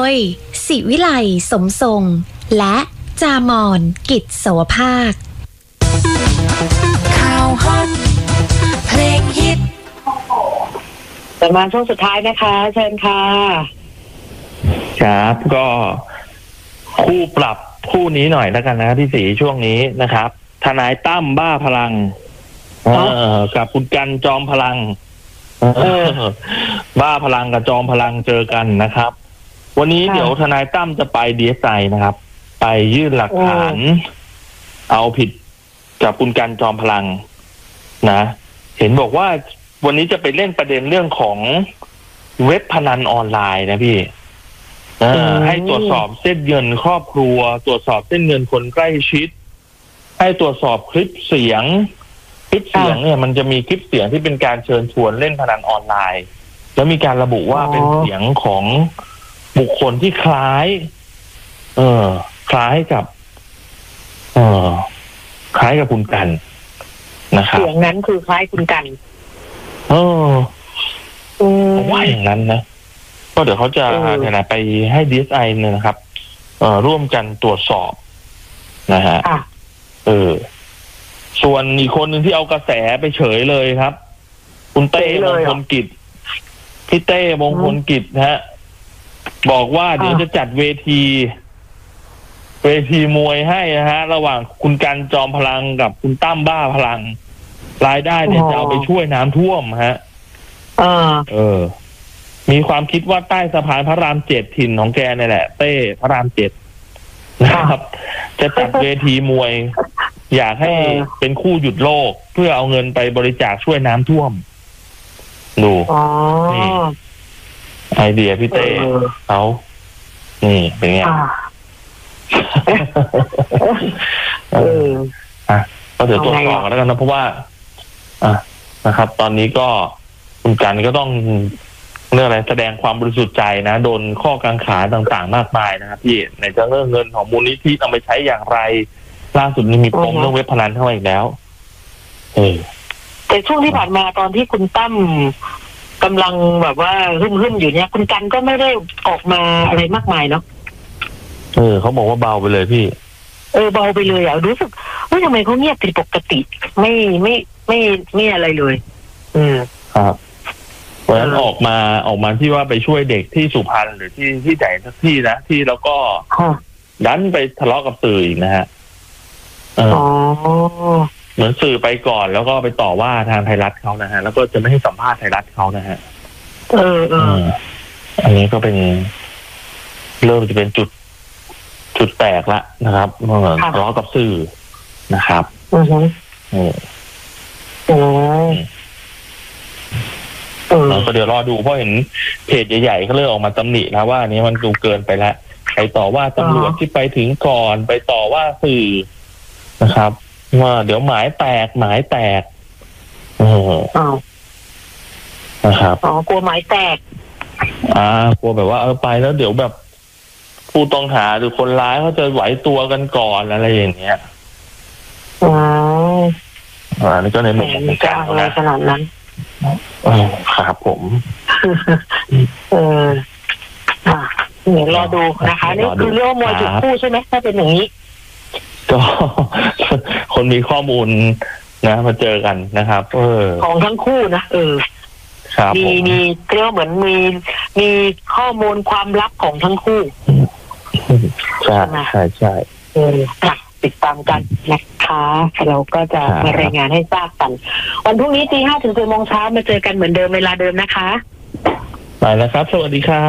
ยศิวิไลสมทรงและจามอนกิจโสภาคข่าวฮอตเพลงฮิตประมาณช่วงสุดท้ายนะคะเชิญค่ะครับก็คู่ปรับคู่นี้หน่อยแล้วกันนะพี่ศรีช่วงนี้นะครับทนายตั้มบ้าพลังกับคุณกันจอมพลังบ้าพลังกับจอมพลังเจอกันนะครับวันนี้เดี๋ยวทนายตั้มจะไปDSIนะครับไปยื่นหลักฐานเอาผิดกับคุณกันจอมพลังนะเห็นบอกว่าวันนี้จะไปเล่นประเด็นเรื่องของเว็บพนันออนไลน์นะพี่ให้ตรวจสอบเส้นเงินครอบครัวตรวจสอบเส้นเงินคนใกล้ชิดให้ตรวจสอบคลิปเสียงเนี่ยมันจะมีคลิปเสียงที่เป็นการเชิญชวนเล่นพนันออนไลน์แล้วมีการระบุว่าเป็นเสียงของบุคคลที่คล้ายกับคล้ายกับคุณกันนะครับเสียงนั้นคือคล้ายคุณกันว่าอย่างนั้นนะก็เดี๋ยวเขาจะไปให้DSIเนี่ยนะครับร่วมกันตรวจสอบนะฮะส่วนอีกคนหนึ่งที่เอากระแสไปเฉยเลยครับคุณเต้มงคลกิจพี่เต้มงคลกิจนะฮะบอกว่าเดี๋ยวจะจัดเวทีมวยให้นะฮะระหว่างคุณกันจอมพลังกับคุณตั้มบ้าพลังรายได้เนี่ยจะเอาไปช่วยน้ำท่วมฮะมีความคิดว่าใต้สะพานพระราม7ถิ่นของแกนี่แหละเต้พระราม7นะครับจะจัดเวทีมวยอยากให้เป็นคู่หยุดโลกเพื่อเอาเงินไปบริจาคช่วยน้ำท่วมดูนี่ไอเดียพี่เต้เขานี่เป็นไงก็เดี๋ยวตรวจสอบกันแล้วกันนะเพราะว่านะครับตอนนี้ก็คุณกันก็ต้องเรื่องอะไรแสดงความบริสุทธิ์ใจนะโดนข้อกังขาต่างๆมากมายนะครับพี่ในเรื่องเงินของมูลนิธิเอาไปใช้อย่างไรล่าสุดนี้มีปมเรื่องเว็บพนันเข้ามาอีกแล้วแต่ช่วงที่ผ่านมาตอนที่คุณตั้มกำลังแบบว่าหึ่มอยู่เนี่ยคุณกันก็ไม่ได้ออกมาอะไรมากมายเนาะเขาบอกว่าเบาไปเลยพี่เบาไปเลยรู้สึกว่าทำไมเขาเงียบผิดปกติไม่อะไรเลยครับเพราะฉะนั้นออกมาที่ว่าไปช่วยเด็กที่สุพรรณหรือที่ไหนสักที่นะที่แล้วก็ดันไปทะเลาะกับสื่ออีกนะฮะเหมือนสื่อไปก่อนแล้วก็ไปต่อว่าทางไทยรัฐเขานะฮะแล้วก็จะไม่ให้สัมภาษณ์ไทยรัฐเขานะฮะอันนี้ก็เป็นเริ่มจะเป็นจุดแตกละนะครับทะเลาะกับสื่อนะครับเราก็เดี๋ยวรอดูเพราะเห็นเพจใหญ่ๆเขาเริ่มออกมาตำหนินะว่าอันนี้มันดูเกินไปแล้วไปต่อว่าตำรวจที่ไปถึงก่อนไปต่อว่าสื่อนะครับว่าเดี๋ยวหมายแตกนะครับกลัวหมายแตกกลัวแบบว่าไปแล้วเดี๋ยวแบบผู้ต้องหาหรือคนร้ายเขาจะไหวตัวกันก่อนอะไรอย่างเงี้ยนี่ก็ในมุมของการนะขนาดนั้นครับผมเดี๋ยวรอดูนะคะนี่คือเรื่องมวยจุดคู่ใช่ไหมถ้าเป็นอย่างนี้ก็คนมีข้อมูลนะมาเจอกันนะครับของทั้งคู่นะมีเรียกเหมือนมีข้อมูลความลับของทั้งคู่ใช่ติดตามกันนะคะเราก็จะมารายงานให้ทราบกันวันพรุ่งนี้ 5:00 ถึง 10:00 น.มาเจอกันเหมือนเดิมเวลาเดิมนะคะไปแล้วครับสวัสดีครับ